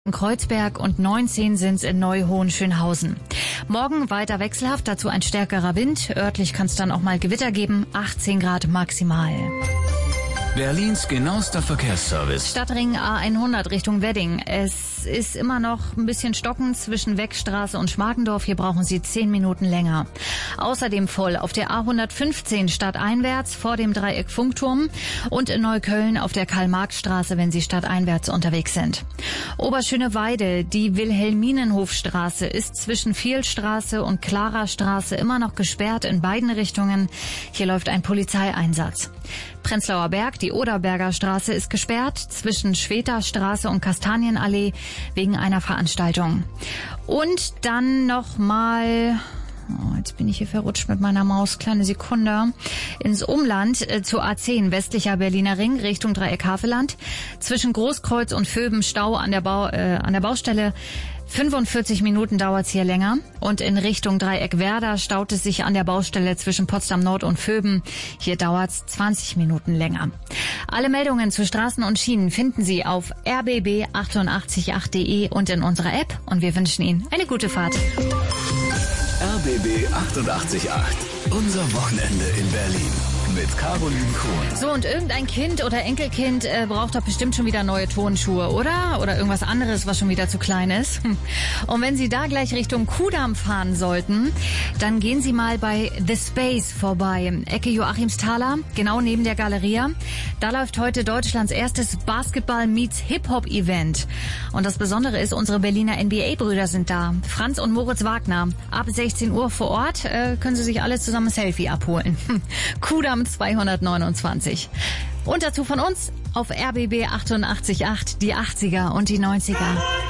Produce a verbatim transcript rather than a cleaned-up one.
Kreuzberg und neunzehn sind's in Neu-Hohenschönhausen. Morgen weiter wechselhaft, dazu ein stärkerer Wind. Örtlich kann es dann auch mal Gewitter geben, achtzehn Grad maximal. Berlins genauester Verkehrsservice. Stadtring A hundert Richtung Wedding. Es ist immer noch ein bisschen stockend zwischen Weckstraße und Schmarkendorf. Hier brauchen Sie zehn Minuten länger. Außerdem voll auf der A hundertfünfzehn stadteinwärts vor dem Dreieck Funkturm und in Neukölln auf der Karl-Marx-Straße, wenn Sie stadteinwärts unterwegs sind. Oberschöneweide, die Wilhelminenhofstraße ist zwischen Viehlstraße und Klarastraße immer noch gesperrt in beiden Richtungen. Hier läuft ein Polizeieinsatz. Prenzlauer Berg, die Oderberger Straße ist gesperrt zwischen Schwedterstraße und Kastanienallee wegen einer Veranstaltung. Und dann noch mal, oh, jetzt bin ich hier verrutscht mit meiner Maus, kleine Sekunde, ins Umland äh, zur A zehn, westlicher Berliner Ring, Richtung Dreieck Havelland. Zwischen Großkreuz und Vöben Stau an der, Bau, äh, an der Baustelle. fünfundvierzig Minuten dauert's hier länger und in Richtung Dreieck Werder staut es sich an der Baustelle zwischen Potsdam Nord und Vöben. Hier dauert's zwanzig Minuten länger. Alle Meldungen zu Straßen und Schienen finden Sie auf r b b achtundachtzig acht punkt de und in unserer App und wir wünschen Ihnen eine gute Fahrt. R B B achtundachtzig Komma acht. Unser Wochenende in Berlin. Mit Caroline Kuhn. So, und irgendein Kind oder Enkelkind äh, braucht doch bestimmt schon wieder neue Turnschuhe, oder? Oder irgendwas anderes, was schon wieder zu klein ist. Und wenn Sie da gleich Richtung Kudamm fahren sollten, dann gehen Sie mal bei The Space vorbei. Ecke Joachimsthaler, genau neben der Galeria. Da läuft heute Deutschlands erstes Basketball-meets-Hip-Hop-Event. Und das Besondere ist, unsere Berliner N B A-Brüder sind da. Franz und Moritz Wagner. Ab sechzehn Uhr vor Ort äh, können Sie sich alle zusammen ein Selfie abholen. Kudamm zweihundertneunundzwanzig. Und dazu von uns auf R B B achtundachtzig Komma acht die achtziger und die neunziger.